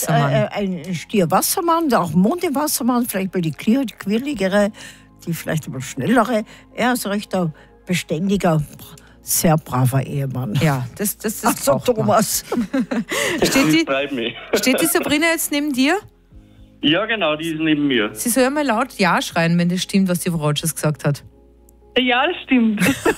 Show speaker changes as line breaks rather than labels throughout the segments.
Wassermann.
Ein Stier-Wassermann, auch Mond-Wassermann, vielleicht mal die quirligere, die vielleicht aber schnellere. Er ist recht ein beständiger, sehr braver Ehemann.
Ja, das
Also Thomas.
Steht die Sabrina jetzt neben dir?
Ja, genau, die ist neben mir.
Sie soll mal laut Ja schreien, wenn das stimmt, was die Frau Rogers gesagt hat.
Ja, das stimmt.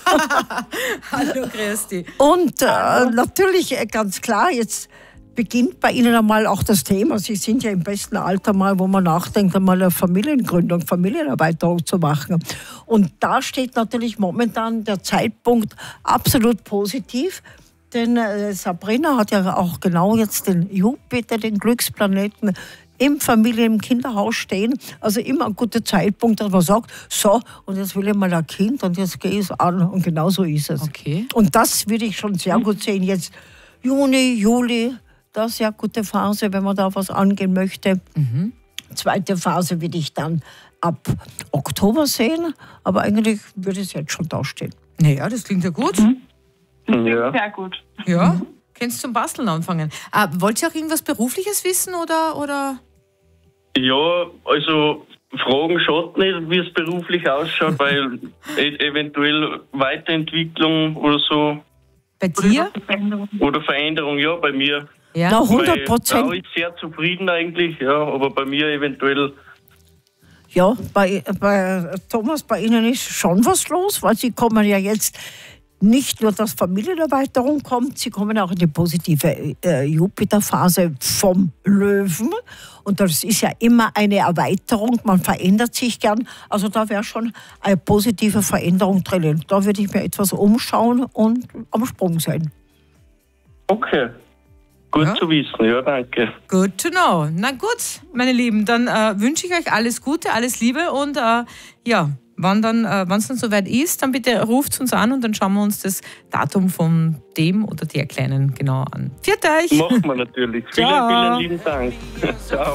Hallo, Christi.
Und natürlich ganz klar, jetzt beginnt bei Ihnen einmal auch das Thema. Sie sind ja im besten Alter mal, wo man nachdenkt, einmal eine Familiengründung, Familienerweiterung zu machen. Und da steht natürlich momentan der Zeitpunkt absolut positiv. Denn Sabrina hat ja auch genau jetzt den Jupiter, den Glücksplaneten, im im Kinderhaus stehen. Also immer ein guter Zeitpunkt, dass man sagt, so, und jetzt will ich mal ein Kind und jetzt gehe ich es an. Und genau so ist es.
Okay.
Und das würde ich schon sehr gut sehen. Jetzt Juni, Juli, das ist ja eine gute Phase, wenn man da was angehen möchte. Zweite Phase würde ich dann ab Oktober sehen. Aber eigentlich würde es jetzt schon da stehen.
Naja, das klingt ja gut.
Ja.
Sehr gut.
Ja, kannst zum Basteln anfangen. Wollt ihr auch irgendwas Berufliches wissen oder?
Ja, also fragen schaut nicht, wie es beruflich ausschaut, weil eventuell Weiterentwicklung oder so.
Bei dir?
Oder Veränderung, ja, bei mir.
Ja.
Na,
Meine
100%.
Frau ist sehr zufrieden eigentlich, ja, aber bei mir eventuell.
Ja, bei Thomas, bei Ihnen ist schon was los, weil Sie kommen ja jetzt nicht nur, dass Familienerweiterung kommt, Sie kommen auch in die positive Jupiterphase vom Löwen. Und das ist ja immer eine Erweiterung, man verändert sich gern. Also da wäre schon eine positive Veränderung drinnen. Da würde ich mir etwas umschauen und am Sprung sein.
Okay. Gut zu wissen, ja, danke.
Good to know. Na gut, meine Lieben, dann wünsche ich euch alles Gute, alles Liebe und ja, wenn es dann soweit ist, dann bitte ruft uns an und dann schauen wir uns das Datum von dem oder der Kleinen genau an. Viert euch!
Machen wir natürlich. Vielen lieben Dank. Ciao.